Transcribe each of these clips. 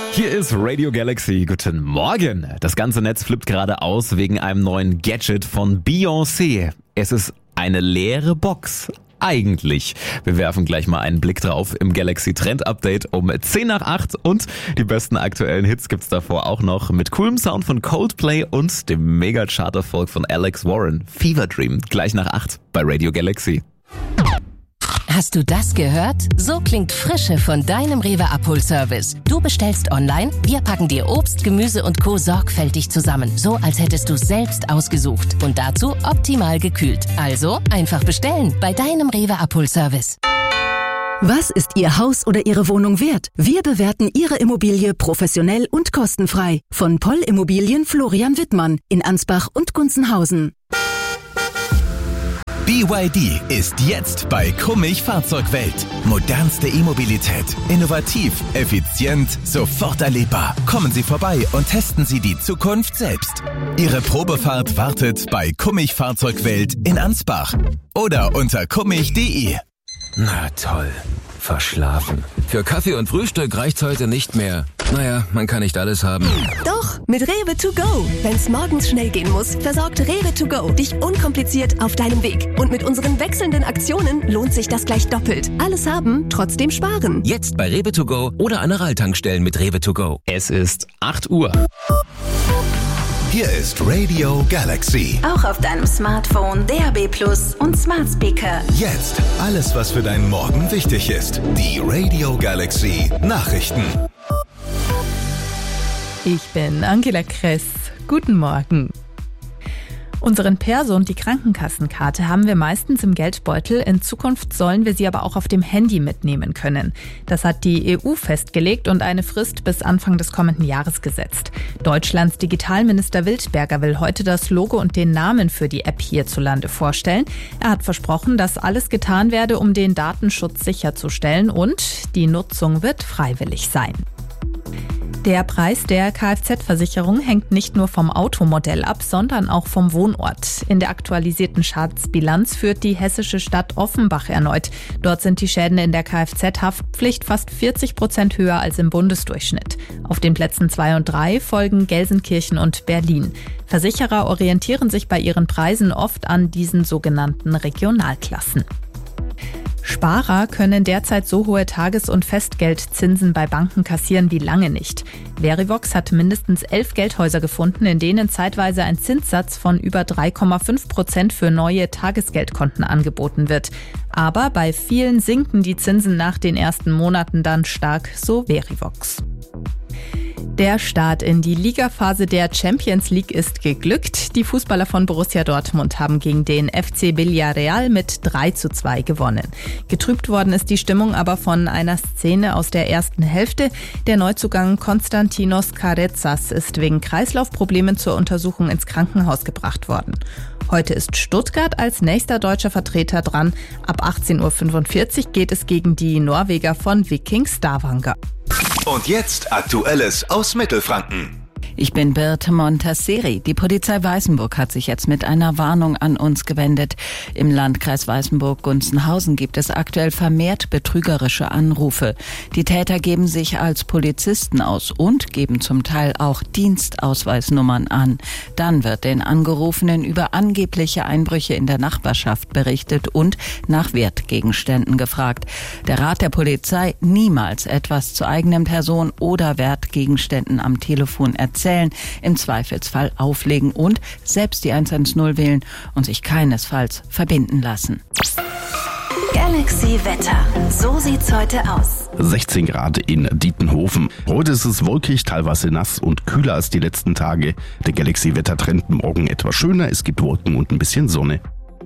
Hier ist Radio Galaxy. Guten Morgen. Das ganze Netz flippt gerade aus wegen einem neuen Gadget von Beyoncé. Es ist eine leere Box. Eigentlich. Wir werfen gleich mal einen Blick drauf im Galaxy Trend Update um 10 nach 8 und die besten aktuellen Hits gibt's davor auch noch mit coolem Sound von Coldplay und dem Mega-Chart-Erfolg von Alex Warren. Fever Dream, gleich nach 8 bei Radio Galaxy. Hast du das gehört? So klingt Frische von deinem Rewe Abholservice. Du bestellst online, wir packen dir Obst, Gemüse und Co. sorgfältig zusammen. So, als hättest du es selbst ausgesucht. Und dazu optimal gekühlt. Also einfach bestellen bei deinem Rewe Abholservice. Was ist Ihr Haus oder Ihre Wohnung wert? Wir bewerten Ihre Immobilie professionell und kostenfrei. Von Poll Immobilien Florian Wittmann in Ansbach und Gunzenhausen. BYD ist jetzt bei Kummich Fahrzeugwelt. Modernste E-Mobilität. Innovativ, effizient, sofort erlebbar. Kommen Sie vorbei und testen Sie die Zukunft selbst. Ihre Probefahrt wartet bei Kummich Fahrzeugwelt in Ansbach. Oder unter kummich.de. Na toll. Verschlafen. Für Kaffee und Frühstück reicht's heute nicht mehr. Naja, man kann nicht alles haben. Doch, mit Rewe to go. Wenn's morgens schnell gehen muss, versorgt Rewe to go dich unkompliziert auf deinem Weg. Und mit unseren wechselnden Aktionen lohnt sich das gleich doppelt. Alles haben, trotzdem sparen. Jetzt bei Rewe to go oder an Aral-Tankstellen mit Rewe to go. Es ist 8 Uhr. Hier ist Radio Galaxy. Auch auf deinem Smartphone, DAB+ und Smart Speaker. Jetzt alles, was für deinen Morgen wichtig ist. Die Radio Galaxy Nachrichten. Ich bin Angela Kress. Guten Morgen. Unseren Perso und die Krankenkassenkarte haben wir meistens im Geldbeutel. In Zukunft sollen wir sie aber auch auf dem Handy mitnehmen können. Das hat die EU festgelegt und eine Frist bis Anfang des kommenden Jahres gesetzt. Deutschlands Digitalminister Wildberger will heute das Logo und den Namen für die App hierzulande vorstellen. Er hat versprochen, dass alles getan werde, um den Datenschutz sicherzustellen, und die Nutzung wird freiwillig sein. Der Preis der Kfz-Versicherung hängt nicht nur vom Automodell ab, sondern auch vom Wohnort. In der aktualisierten Schadensbilanz führt die hessische Stadt Offenbach erneut. Dort sind die Schäden in der Kfz-Haftpflicht fast 40% höher als im Bundesdurchschnitt. Auf den Plätzen 2 und 3 folgen Gelsenkirchen und Berlin. Versicherer orientieren sich bei ihren Preisen oft an diesen sogenannten Regionalklassen. Sparer können derzeit so hohe Tages- und Festgeldzinsen bei Banken kassieren wie lange nicht. Verivox hat mindestens 11 Geldhäuser gefunden, in denen zeitweise ein Zinssatz von über 3,5% für neue Tagesgeldkonten angeboten wird. Aber bei vielen sinken die Zinsen nach den ersten Monaten dann stark, so Verivox. Der Start in die Ligaphase der Champions League ist geglückt. Die Fußballer von Borussia Dortmund haben gegen den FC Villarreal mit 3:2 gewonnen. Getrübt worden ist die Stimmung aber von einer Szene aus der ersten Hälfte. Der Neuzugang Konstantinos Carezas ist wegen Kreislaufproblemen zur Untersuchung ins Krankenhaus gebracht worden. Heute ist Stuttgart als nächster deutscher Vertreter dran. Ab 18:45 Uhr geht es gegen die Norweger von Viking Stavanger. Und jetzt Aktuelles aus Mittelfranken. Ich bin Birte Montasseri. Die Polizei Weißenburg hat sich jetzt mit einer Warnung an uns gewendet. Im Landkreis Weißenburg-Gunzenhausen gibt es aktuell vermehrt betrügerische Anrufe. Die Täter geben sich als Polizisten aus und geben zum Teil auch Dienstausweisnummern an. Dann wird den Angerufenen über angebliche Einbrüche in der Nachbarschaft berichtet und nach Wertgegenständen gefragt. Der Rat der Polizei: niemals etwas zu eigenem Person oder Wertgegenständen am Telefon erzählen, im Zweifelsfall auflegen und selbst die 110 wählen und sich keinesfalls verbinden lassen. Galaxy Wetter. So sieht's heute aus. 16 Grad in Dietenhofen. Heute ist es wolkig, teilweise nass und kühler als die letzten Tage. Der Galaxy-Wetter-Trend morgen etwas schöner. Es gibt Wolken und ein bisschen Sonne.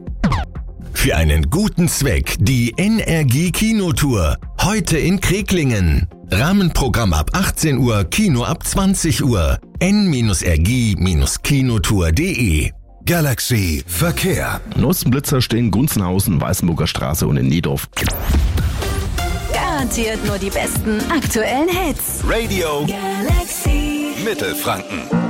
Für einen guten Zweck die NRG-Kinotour. Heute in Kreklingen. Rahmenprogramm ab 18 Uhr, Kino ab 20 Uhr. n-rg-kinotour.de. Galaxy Verkehr. Neuesten Blitzer stehen Gunzenhausen, Weißenburger Straße und in Niedorf. Garantiert nur die besten aktuellen Hits. Radio Galaxy Mittelfranken.